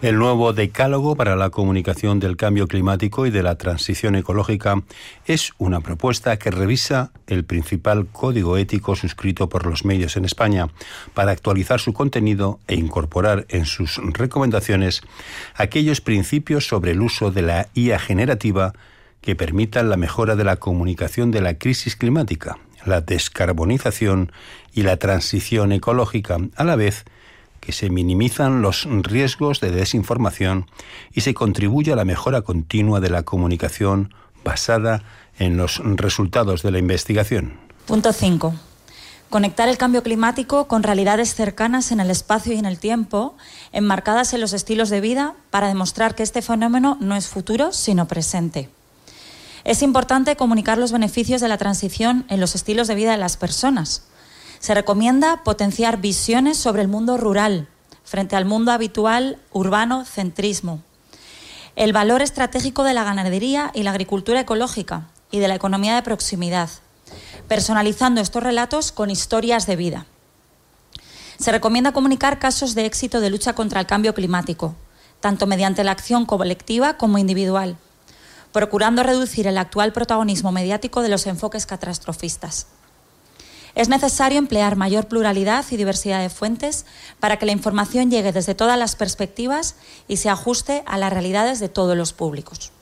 El nuevo Decálogo para la comunicación del cambio climático y de la transición ecológica es una propuesta que revisa el principal código ético suscrito por los medios en España para actualizar su contenido e incorporar en sus recomendaciones aquellos principios sobre el uso de la IA generativa que permitan la mejora de la comunicación de la crisis climática, la descarbonización y la transición ecológica, a la vez que se minimizan los riesgos de desinformación y se contribuye a la mejora continua de la comunicación basada en los resultados de la investigación. Punto 5. Conectar el cambio climático con realidades cercanas en el espacio y en el tiempo, enmarcadas en los estilos de vida, para demostrar que este fenómeno no es futuro, sino presente. Es importante comunicar los beneficios de la transición en los estilos de vida de las personas. Se recomienda potenciar visiones sobre el mundo rural frente al mundo habitual urbano-centrismo. El valor estratégico de la ganadería y la agricultura ecológica y de la economía de proximidad, personalizando estos relatos con historias de vida. Se recomienda comunicar casos de éxito de lucha contra el cambio climático, tanto mediante la acción colectiva como individual, procurando reducir el actual protagonismo mediático de los enfoques catastrofistas. Es necesario emplear mayor pluralidad y diversidad de fuentes para que la información llegue desde todas las perspectivas y se ajuste a las realidades de todos los públicos.